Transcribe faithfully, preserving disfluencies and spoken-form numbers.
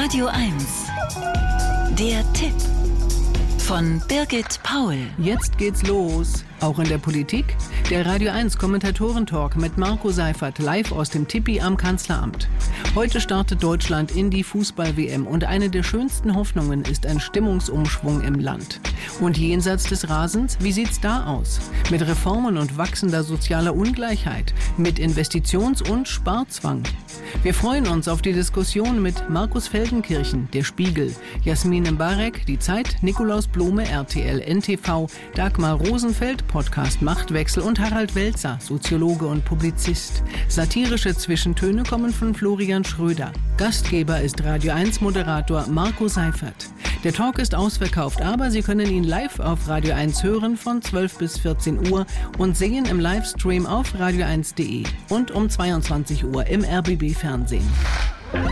Radio eins. Der Tipp von Birgit Paul. Jetzt geht's los. Auch in der Politik? Der Radio eins Kommentatoren-Talk mit Marco Seifert live aus dem Tipi am Kanzleramt. Heute startet Deutschland in die Fußball-W M und eine der schönsten Hoffnungen ist ein Stimmungsumschwung im Land. Und jenseits des Rasens, wie sieht's da aus? Mit Reformen und wachsender sozialer Ungleichheit, mit Investitions- und Sparzwang. Wir freuen uns auf die Diskussion mit Markus Feldenkirchen, der Spiegel, Jasmin Mbarek, die Zeit, Nikolaus Blome, R T L, N T V, Dagmar Rosenfeld, Podcast Machtwechsel und Harald Welzer, Soziologe und Publizist. Satirische Zwischentöne kommen von Florian Schröder. Gastgeber ist Radio eins Moderator Marco Seifert. Der Talk ist ausverkauft, aber Sie können ihn live auf Radio eins hören von zwölf bis vierzehn Uhr und sehen im Livestream auf radio eins punkt de und um zweiundzwanzig Uhr im R B B Fernsehen.